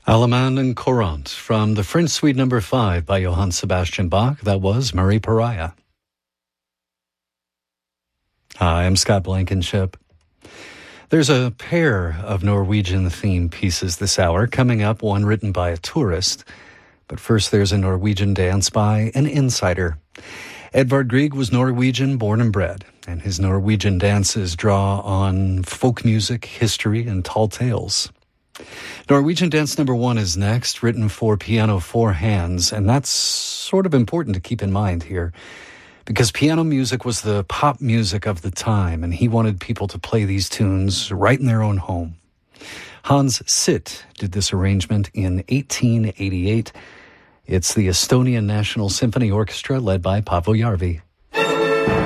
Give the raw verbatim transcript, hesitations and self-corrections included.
Allemand and Courant from the French Suite number five by Johann Sebastian Bach. That was Marie Pariah. Hi, I'm Scott Blankenship. There's a pair of Norwegian theme pieces this hour coming up, one written by a tourist. But first there's a Norwegian dance by an insider. Edvard Grieg was Norwegian born and bred, and his Norwegian dances draw on folk music, history, and tall tales. Norwegian dance number one is next, written for piano four hands, and that's sort of important to keep in mind here, because piano music was the pop music of the time, and he wanted people to play these tunes right in their own home. Hans Sitt did this arrangement in eighteen eighty-eight. It's the Estonian National Symphony Orchestra led by Paavo Järvi.